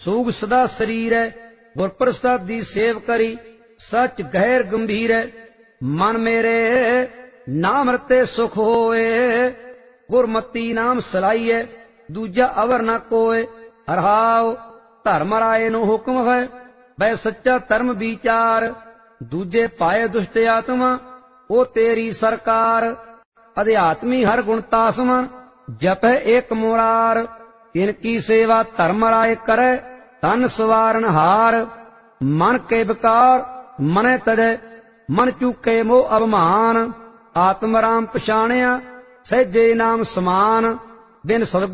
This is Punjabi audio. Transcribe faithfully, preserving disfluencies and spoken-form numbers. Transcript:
ਸੂਗ ਸਦਾ ਸਰੀਰ ਹੈ ਗੁਰ ਪ੍ਰਸਾਦੀ ਸੇਵ ਕਰੀ ਸਚ ਗਹਿਰ ਗੰਭੀਰ ਹੈ ਮਨ ਮੇਰੇ ਨਾਮ ਰਤੇ ਸੁਖ ਹੋਏ ਗੁਰਮਤੀ ਨਾਮ ਸਲਾਈਐ ਦੂਜਾ ਅਵਰ ਨਾ ਕੋਏ ਹਰਹਾਉ ਧਰਮ ਰਾਏ ਨੂੰ ਹੁਕਮ ਹੈ ਬੈ ਸੱਚਾ ਧਰਮ ਵਿਚਾਰ ਦੂਜੇ ਪਾਏ ਦੁਸ਼ਟ ਆਤਮਾ ਉਹ ਤੇਰੀ ਸਰਕਾਰ ਅਧਿਆਤਮੀ ਹਰ ਗੁਣ ਤਾਸਮਨ ਜਪੈ ਏਕ ਮੁਰਾਰ ਤਿਨ ਕੀ ਸੇਵਾ ਧਰਮ ਰਾਏ ਕਰੈ ਤਨ ਸਵਾਰਨ ਹਾਰ ਮਨ ਕੇ ਵਿਕਾਰ ਮਨੈ ਤਜੈ ਮਨ ਚੂਕੇ ਮੋਹ ਅਭਮਾਨ ਆਤਮ ਰਾਮ ਪਛਾਣਿਆ ਸਹਿਜੇ ਨਾਮ ਸਮਾਨ ਬਿਨ ਸਤਿਗੁਰ